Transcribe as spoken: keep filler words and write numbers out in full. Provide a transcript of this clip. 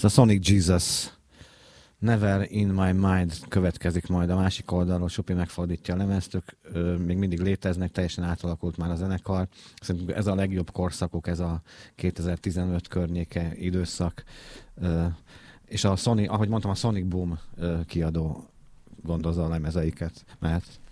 Ez a Sonic Jesus. Never in my mind következik majd a másik oldalról, Supi megfordítja a lemezt, ők ö, még mindig léteznek, teljesen átalakult már a zenekar. Szerintem ez a legjobb korszakok, ez a kétezer-tizenöt környéke időszak. Ö, és a Sony, ahogy mondtam, a Sonic Boom ö, kiadó gondozza a lemezeiket, mert